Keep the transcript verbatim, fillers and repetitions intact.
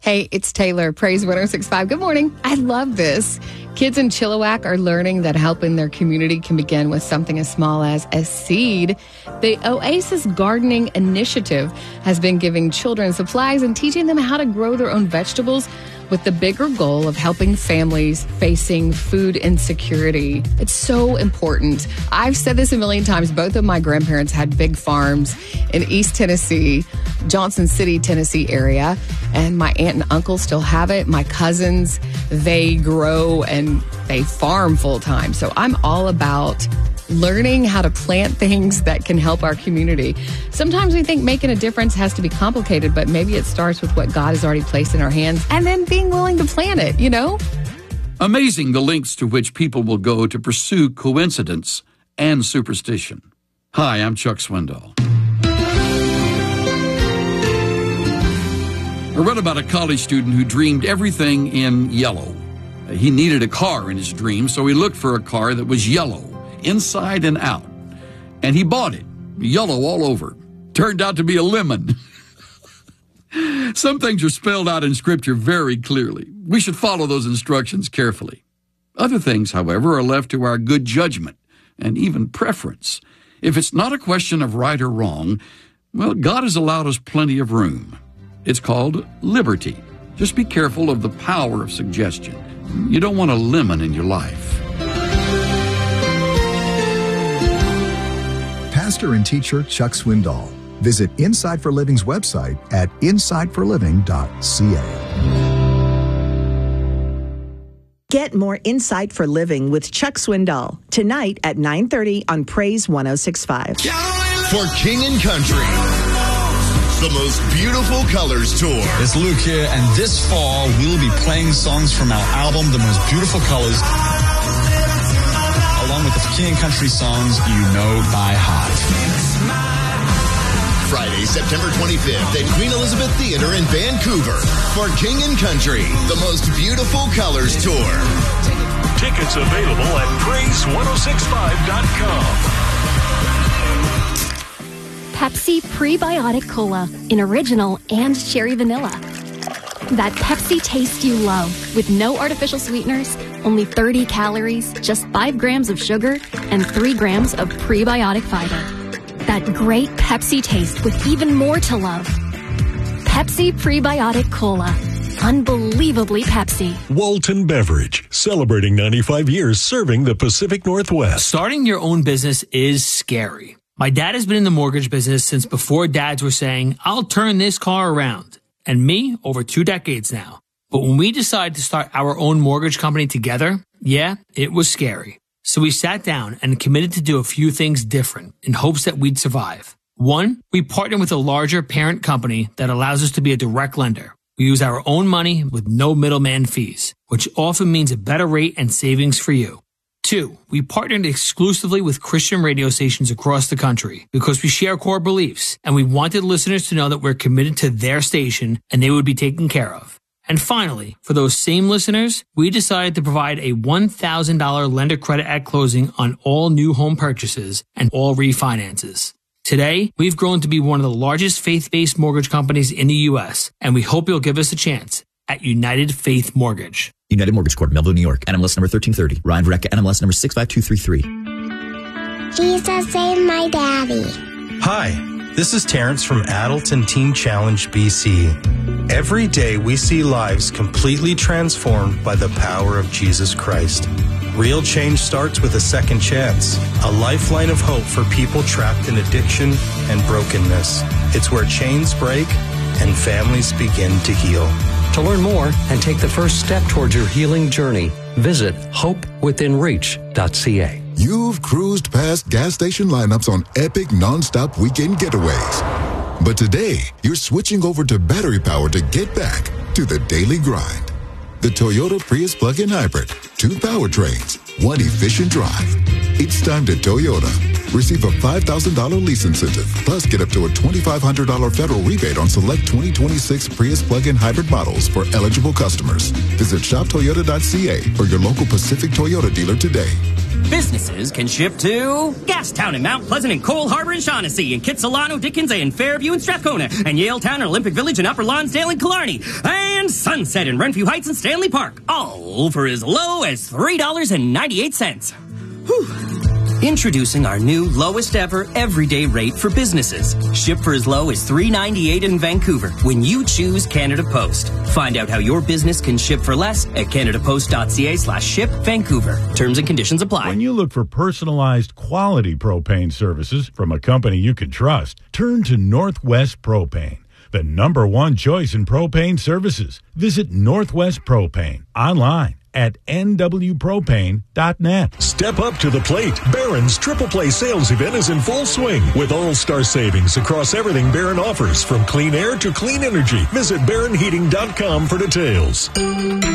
Hey, it's Taylor, Praise one oh six point five. Good morning. I love this. Kids in Chilliwack are learning that help in their community can begin with something as small as a seed. The Oasis Gardening Initiative has been giving children supplies and teaching them how to grow their own vegetables with the bigger goal of helping families facing food insecurity. It's so important. I've said this a million times. Both of my grandparents had big farms in East Tennessee, Johnson City, Tennessee area, and my aunt and uncle still have it. My cousins, they grow and they farm full time. So I'm all about learning how to plant things that can help our community. Sometimes we think making a difference has to be complicated, but maybe it starts with what God has already placed in our hands and then being willing to plant it, you know? Amazing the lengths to which people will go to pursue coincidence and superstition. Hi, I'm Chuck Swindoll. I read about a college student who dreamed everything in yellow. He needed a car in his dream, so he looked for a car that was yellow, inside and out. And he bought it, yellow all over. Turned out to be a lemon. Some things are spelled out in Scripture very clearly. We should follow those instructions carefully. Other things, however, are left to our good judgment and even preference. If it's not a question of right or wrong, well, God has allowed us plenty of room. It's called liberty. Just be careful of the power of suggestion. You don't want a lemon in your life. Pastor and teacher Chuck Swindoll. Visit Inside for Living's website at inside for living dot c a. Get more Insight for Living with Chuck Swindoll tonight at nine thirty on Praise one oh six point five. For King and Country, the most beautiful colors tour. It's Luke here, and this fall we'll be playing songs from our album, The Most Beautiful Colors, along with the King and Country songs you know by heart. Friday, September twenty-fifth at Queen Elizabeth Theater in Vancouver for King and Country, The Most Beautiful Colors Tour. Tickets available at praise one oh six five dot com. Pepsi Prebiotic Cola in original and cherry vanilla. That Pepsi taste you love with no artificial sweeteners, only thirty calories, just five grams of sugar, and three grams of prebiotic fiber. That great Pepsi taste with even more to love. Pepsi Prebiotic Cola. Unbelievably Pepsi. Walton Beverage, celebrating ninety-five years serving the Pacific Northwest. Starting your own business is scary. My dad has been in the mortgage business since before dads were saying, I'll turn this car around. And me, over two decades now. But when we decided to start our own mortgage company together, yeah, it was scary. So we sat down and committed to do a few things different in hopes that we'd survive. One, we partnered with a larger parent company that allows us to be a direct lender. We use our own money with no middleman fees, which often means a better rate and savings for you. Two, we partnered exclusively with Christian radio stations across the country because we share core beliefs and we wanted listeners to know that we're committed to their station and they would be taken care of. And finally, for those same listeners, we decided to provide a one thousand dollars lender credit at closing on all new home purchases and all refinances. Today, we've grown to be one of the largest faith-based mortgage companies in the U S, and we hope you'll give us a chance at United Faith Mortgage. United Mortgage Corp, Melville, New York. N M L S number thirteen thirty. Ryan Verrecka, N M L S number six five two three three. Jesus saved my daddy. Hi, this is Terrence from Adult and Teen Challenge B C. Every day we see lives completely transformed by the power of Jesus Christ. Real change starts with a second chance, a lifeline of hope for people trapped in addiction and brokenness. It's where chains break and families begin to heal. To learn more and take the first step towards your healing journey, visit hope within reach dot c a. You've cruised past gas station lineups on epic non-stop weekend getaways. But today, you're switching over to battery power to get back to the daily grind. The Toyota Prius plug-in hybrid, two powertrains, one efficient drive. It's time to Toyota. Receive a five thousand dollars lease incentive, plus get up to a twenty-five hundred dollars federal rebate on select twenty twenty-six Prius plug-in hybrid models for eligible customers. Visit shop toyota dot c a or your local Pacific Toyota dealer today. Businesses can ship to Gastown and Mount Pleasant and Cole Harbor and Shaughnessy and Kitsilano, Dickens and Fairview and Strathcona and Yaletown and Olympic Village and Upper Lonsdale and Killarney and Sunset and Renfrew Heights and Stanley Park, all for as low as three dollars and ninety-eight cents. Whew. Introducing our new lowest ever everyday rate for businesses. Ship for as low as three dollars and ninety-eight cents in Vancouver when you choose Canada Post. Find out how your business can ship for less at canadapost.ca slash ship Vancouver. Terms and conditions apply. When you look for personalized quality propane services from a company you can trust, turn to Northwest Propane, the number one choice in propane services. Visit Northwest Propane online at n w propane dot net. Step up to the plate. Barron's Triple Play sales event is in full swing with all-star savings across everything Barron offers, from clean air to clean energy. Visit barron heating dot com for details.